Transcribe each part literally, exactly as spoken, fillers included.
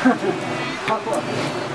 ข้าวตัว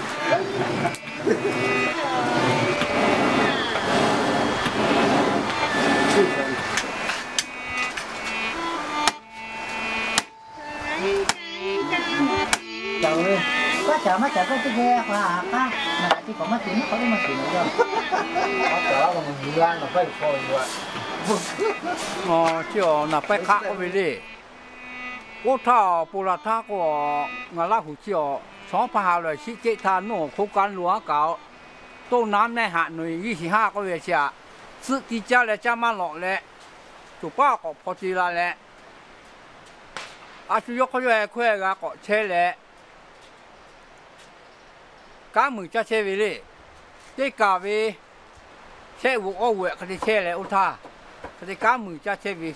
เจ้าเลยก็จะมาจากก็จะแย่กว่าป้ามาที่ผมมาถึงเขาได้มาถึงแล้วเขาจะว่ามันมีร้านเราไปคอยด้วยอ๋อเจ้าหน้าไปค้าก็ไม่ได้我他布拉他个我那胡椒，上爬来去给他弄口干乱搞，到南那下内一时下个月下，自己家来家嘛落来，就把个跑起来了，啊就要个月块个个车来，刚门家车位嘞，这价位，车五二月佢哋車嚟，我他，佢哋剛門家車位。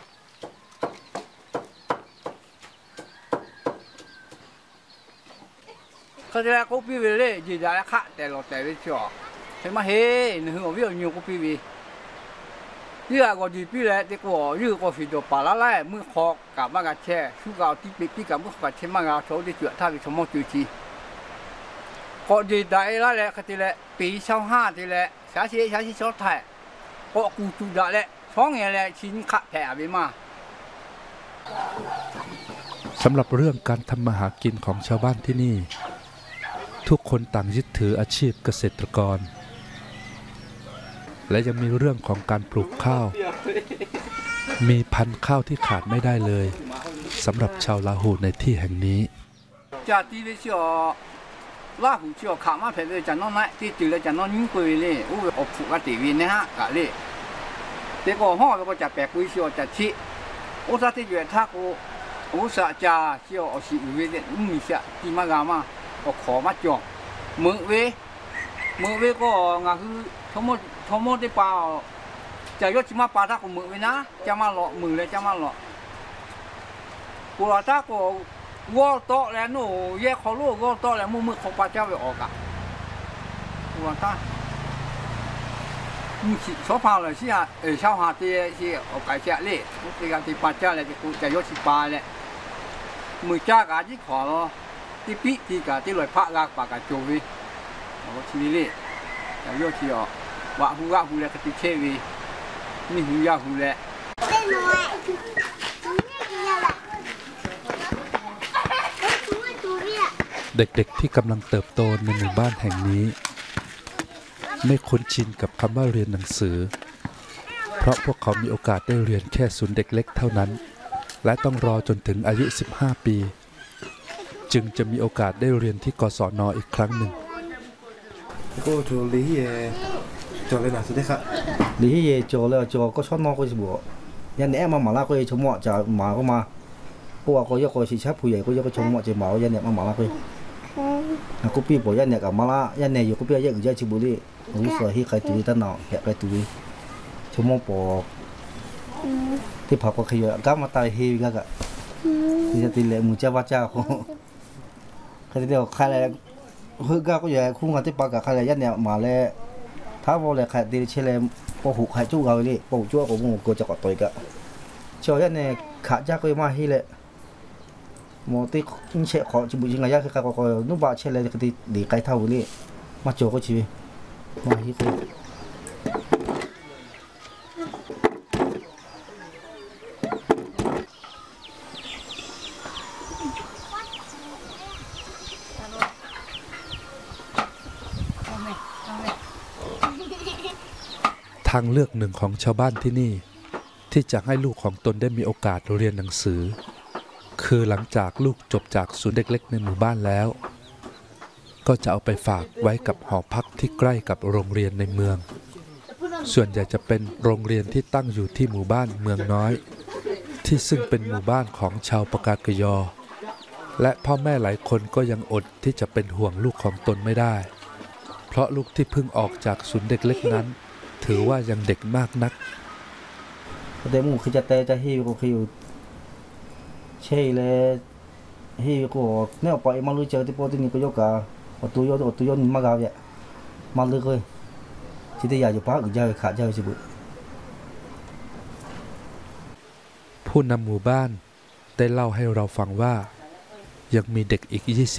เขาจะกูปีวีเลยจีได้ค่ะแต่เราแต่ไม่ชอบใช่ไหมเฮ้ยหนึ่งหัววิ่งอยู่กูปีวียี่ห้อก็ดีปีแล้วแต่กูยี่ห้อฟิโดปาละไล่มือคอกกับมากระแช่ชูกาวที่ปีปีกับมือกับเช่นมากระโชว์ที่จุดท่าที่สมองจุดจีก็ดีได้ละแหละก็ทีละปีสองห้าทีละสาชีสาชีชดไทยก็กูจุดได้แหละสองอย่างแหละชิ้นขัดแผลไปมาสำหรับเรื่องการทำมาหากินของชาวบ้านที่นี่ทุกคนต่างยึดถืออาชีพเกษตรกรและยังมีเรื่องของการปลูกข้าวมีพันธุ์ข้าวที่ขาดไม่ได้เลยสำหรับชาวลาหูในที่แห่งนี้จากที่วิชาลาหูเชี่ยวขามาเผยจากน้องนั้นที่จุดเลยจากน้องยิ่งกุยเลยอู้อบผูกตีวินนะฮะกะเลยแต่ก็ห้องก็จะแปลกกุยเชี่ยวจากที่อุตส่าห์ที่อยู่ท่ากูอุตส่าห์จะเชี่ยวเอาสีวิเดนมีเสียที่มากามาก็ขอมาจองมือเวมือเวก็งาคือทั้งหมดทั้งหมดที่ป่าจะยกชิมาป่าท่าก็มือเวนะจะมาหล่อมือเลยจะมาหล่อกูว่าท่าก็วอลโตแล้วหนูแยกเขาลูกวอลโตแล้วมือมือของป่าเจ้าไปออกอ่ะกูว่าท่ามีชอบพาเลยสิฮะเออชาวหาที่ที่ออกไก่เจ้าเล่ที่การที่ป่าเจ้าเลยกูจะยกชิป่าเลยมือจ้าการที่ขอที่ปีที่กาที่ลอยพระลากปากกาโจวีเอาชีวิตเลยแต่ยอดที่อ่ะว่าหูว่าหูเลยก็ติเชวีมีหูยาหูเลยเด็กๆที่กำลังเติบโตในหมู่บ้านแห่งนี้ไม่คุ้นชินกับคำว่าเรียนหนังสือเพราะพวกเขามีโอกาสได้เรียนแค่ศูนย์เด็กเล็กเท่านั้นและต้องรอจนถึงอายุสิบห้าปีจึงจะมีโอกาสได้เรียนที่กศน.อีกครั้งหนึ่งก็โจลีเย่โจเลยนะสุดท้ายลีเย่โจแล้วโจก็ชอบนอกก็จะบอกยันแหนมาหมาลาก็จะชมว่าจะหมาก็มาพวกก็ยกก็ชิชับผู้ใหญ่ก็ยกก็ชมว่าจะหมายันแหนมาหมาลาก็กูปีบอกยันแหนกับมาลายันแหนอยู่กูปียันอื่นจะชิบุรีรู้สึกที่ใครตุยตั้งหน่อแกไปตุยชมว่าปอกที่ผักก็ขยันก้าวมาตายเฮยก็กะที่จะตีเละมือเจ้าว่าเจ้าเขาเดียวใครเลยฮึกก็ก็อย่าคุ้งกันที่ปากกับใครเลยยันเนี่ยมาเลยถ้าว่าเลยใครตีเชลเลยปหูใครจู้เขาเลยปหูจู้ของมึงก็จะกอดตัวกันเชื่อยันเนี่ยขาจ้าก็มาให้เลยหมอที่เชื่อขอจิบุจิงไงยันคือเขาก็นุ่มบาเชลเลยก็ตีดีไกลเท่าเลยมาโจก็ชีวิตมาให้เขาทางเลือกหนึ่งของชาวบ้านที่นี่ที่จะให้ลูกของตนได้มีโอกาสเรียนหนังสือคือหลังจากลูกจบจากศูนย์เด็กเล็กในหมู่บ้านแล้วก็จะเอาไปฝากไว้กับหอพักที่ใกล้กับโรงเรียนในเมืองส่วนใหญ่จะเป็นโรงเรียนที่ตั้งอยู่ที่หมู่บ้านเมืองน้อยที่ซึ่งเป็นหมู่บ้านของชาวปากากยอและพ่อแม่หลายคนก็ยังอดที่จะเป็นห่วงลูกของตนไม่ได้เพราะลูกที่เพิ่งออกจากศูนย์เด็กเล็กนั้นถือว่ายังเด็กมากนักแต่มึงคือจะเตะจะฮิวก็ฮิวเช่เลยฮิวก็เนี่ยปล่อยมาลุยเจอที่โปรตีนก็ยกกาอตุยอตุยนมากาเนี่ยมาเลยเลยที่ที่อยากจะพักจะขาดจะสิบุผู้นำหมู่บ้านได้เล่าให้เราฟังว่ายังมีเด็กอีกยี่สิบ